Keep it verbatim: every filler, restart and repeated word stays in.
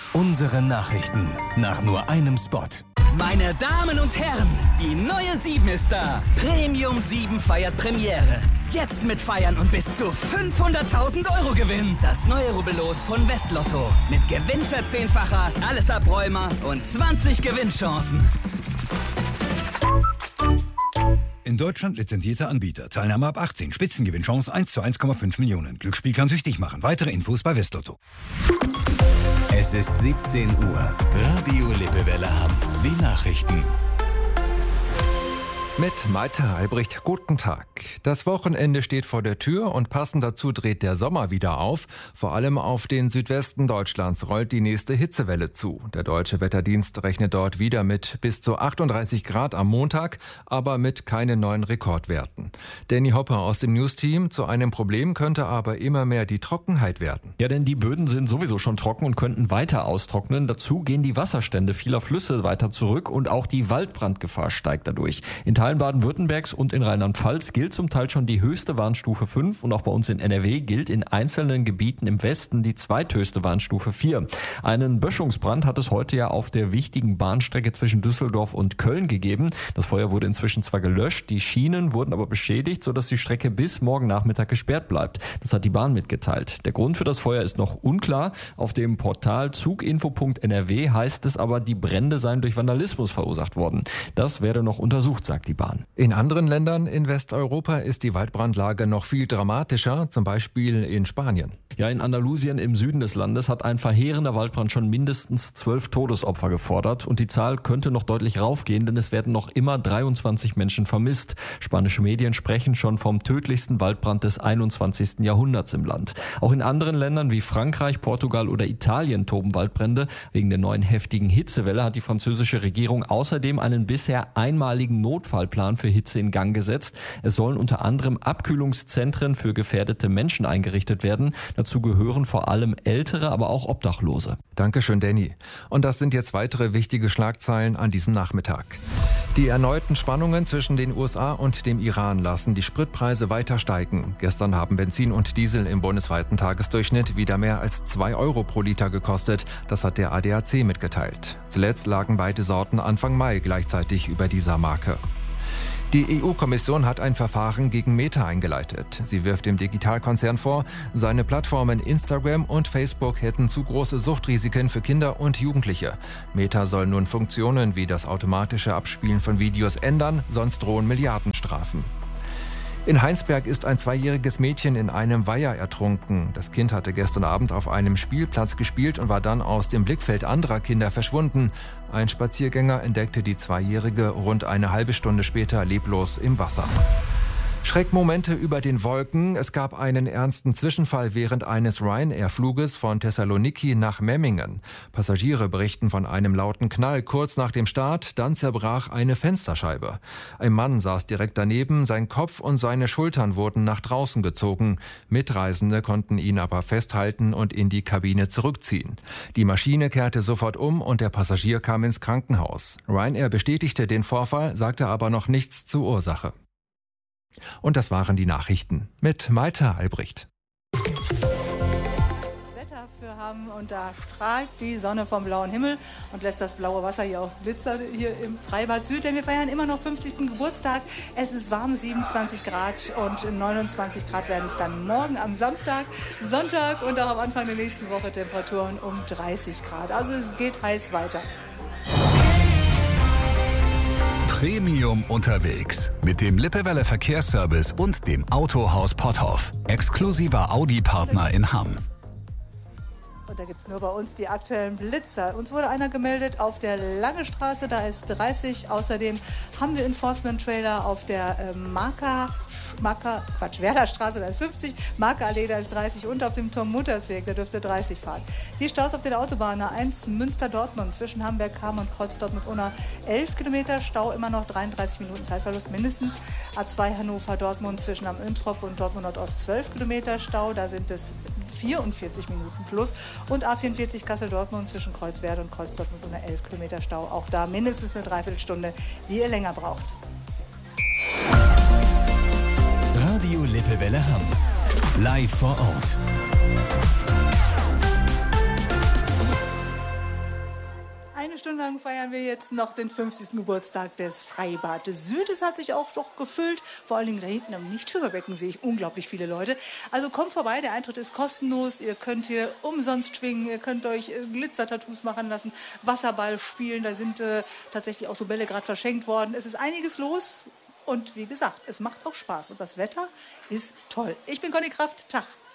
Unsere Nachrichten nach nur einem Spot. Meine Damen und Herren, die neue sieben ist da. Premium sieben feiert Premiere. Jetzt mit Feiern und bis zu fünfhunderttausend Euro Gewinn. Das neue Rubbellos von Westlotto. Mit Gewinnverzehnfacher, alles Abräumer und zwanzig Gewinnchancen. In Deutschland lizenzierter Anbieter. Teilnahme ab achtzehn. Spitzengewinnchance eins zu eins Komma fünf Millionen. Glücksspiel kann süchtig machen. Weitere Infos bei Westlotto. Es ist siebzehn Uhr. Radio Lippewelle Hamm. Die Nachrichten. Mit Malte Albrecht, guten Tag. Das Wochenende steht vor der Tür und passend dazu dreht der Sommer wieder auf. Vor allem auf den Südwesten Deutschlands rollt die nächste Hitzewelle zu. Der Deutsche Wetterdienst rechnet dort wieder mit bis zu achtunddreißig Grad am Montag, aber mit keinen neuen Rekordwerten. Danny Hopper aus dem News-Team: Zu einem Problem könnte aber immer mehr die Trockenheit werden. Ja, denn die Böden sind sowieso schon trocken und könnten weiter austrocknen. Dazu gehen die Wasserstände vieler Flüsse weiter zurück und auch die Waldbrandgefahr steigt dadurch. In Teilen Baden-Württembergs und in Rheinland-Pfalz gilt zum Teil schon die höchste Warnstufe fünf und auch bei uns in N R W gilt in einzelnen Gebieten im Westen die zweithöchste Warnstufe vier. Einen Böschungsbrand hat es heute ja auf der wichtigen Bahnstrecke zwischen Düsseldorf und Köln gegeben. Das Feuer wurde inzwischen zwar gelöscht, die Schienen wurden aber beschädigt, sodass die Strecke bis morgen Nachmittag gesperrt bleibt. Das hat die Bahn mitgeteilt. Der Grund für das Feuer ist noch unklar. Auf dem Portal zuginfo punkt n r w heißt es aber, die Brände seien durch Vandalismus verursacht worden. Das werde noch untersucht, sagt die Bahn. In anderen Ländern in Westeuropa ist die Waldbrandlage noch viel dramatischer, zum Beispiel in Spanien. Ja, in Andalusien im Süden des Landes hat ein verheerender Waldbrand schon mindestens zwölf Todesopfer gefordert und die Zahl könnte noch deutlich raufgehen, denn es werden noch immer dreiundzwanzig Menschen vermisst. Spanische Medien sprechen schon vom tödlichsten Waldbrand des einundzwanzigsten Jahrhunderts im Land. Auch in anderen Ländern wie Frankreich, Portugal oder Italien toben Waldbrände. Wegen der neuen heftigen Hitzewelle hat die französische Regierung außerdem einen bisher einmaligen Notfallplan für Hitze in Gang gesetzt. Es sollen unter anderem Abkühlungszentren für gefährdete Menschen eingerichtet werden. Dazu gehören vor allem Ältere, aber auch Obdachlose. Dankeschön, Danny. Und das sind jetzt weitere wichtige Schlagzeilen an diesem Nachmittag. Die erneuten Spannungen zwischen den U S A und dem Iran lassen die Spritpreise weiter steigen. Gestern haben Benzin und Diesel im bundesweiten Tagesdurchschnitt wieder mehr als zwei Euro pro Liter gekostet. Das hat der A D A C mitgeteilt. Zuletzt lagen beide Sorten Anfang Mai gleichzeitig über dieser Marke. Die E U-Kommission hat ein Verfahren gegen Meta eingeleitet. Sie wirft dem Digitalkonzern vor, seine Plattformen Instagram und Facebook hätten zu große Suchtrisiken für Kinder und Jugendliche. Meta soll nun Funktionen wie das automatische Abspielen von Videos ändern, sonst drohen Milliardenstrafen. In Heinsberg ist ein zweijähriges Mädchen in einem Weiher ertrunken. Das Kind hatte gestern Abend auf einem Spielplatz gespielt und war dann aus dem Blickfeld anderer Kinder verschwunden. Ein Spaziergänger entdeckte die Zweijährige rund eine halbe Stunde später leblos im Wasser. Schreckmomente über den Wolken. Es gab einen ernsten Zwischenfall während eines Ryanair-Fluges von Thessaloniki nach Memmingen. Passagiere berichten von einem lauten Knall kurz nach dem Start, dann zerbrach eine Fensterscheibe. Ein Mann saß direkt daneben, sein Kopf und seine Schultern wurden nach draußen gezogen. Mitreisende konnten ihn aber festhalten und in die Kabine zurückziehen. Die Maschine kehrte sofort um und der Passagier kam ins Krankenhaus. Ryanair bestätigte den Vorfall, sagte aber noch nichts zur Ursache. Und das waren die Nachrichten mit Malte Albrecht. Wetter für haben und da strahlt die Sonne vom blauen Himmel und lässt das blaue Wasser hier auch glitzern hier im Freibad Süd, denn wir feiern immer noch fünfzigsten Geburtstag. Es ist warm, siebenundzwanzig Grad und neunundzwanzig Grad werden es dann morgen am Samstag, Sonntag und auch am Anfang der nächsten Woche Temperaturen um dreißig Grad. Also es geht heiß weiter. Premium unterwegs mit dem Lippewelle Verkehrsservice und dem Autohaus Potthoff. Exklusiver Audi-Partner in Hamm. Und da gibt es nur bei uns die aktuellen Blitzer. Uns wurde einer gemeldet auf der Lange Straße, da ist dreißig. Außerdem haben wir Enforcement-Trailer auf der äh, Marker, Marker, Quatsch, Werderstraße, da ist fünfzig. Markerallee, da ist dreißig. Und auf dem Tom-Mutters-Weg, da dürfte dreißig fahren. Die Staus auf der Autobahn A eins Münster-Dortmund zwischen Hamburg-Hamm und Kreuz-Dortmund-Unna elf Kilometer. Stau immer noch dreiunddreißig Minuten Zeitverlust mindestens. A zwei Hannover-Dortmund zwischen am Introp und Dortmund-Nordost zwölf Kilometer Stau. Da sind es vierundvierzig Minuten plus. Und A vierundvierzig Kassel-Dortmund zwischen Kreuzwerder und Kreuz-Dortmund unter elf Kilometer Stau. Auch da mindestens eine Dreiviertelstunde, die ihr länger braucht. Radio Lippewelle Hamm. Live vor Ort. Stunden lang feiern wir jetzt noch den fünfzigsten Geburtstag des Freibad Süd. Es hat sich auch doch gefüllt. Vor allen Dingen da hinten am Nichtschwimmerbecken sehe ich unglaublich viele Leute. Also kommt vorbei, der Eintritt ist kostenlos. Ihr könnt hier umsonst schwingen, ihr könnt euch äh, Glitzer-Tattoos machen lassen, Wasserball spielen. Da sind äh, tatsächlich auch so Bälle gerade verschenkt worden. Es ist einiges los und wie gesagt, es macht auch Spaß. Und das Wetter ist toll. Ich bin Conny Kraft. Tag.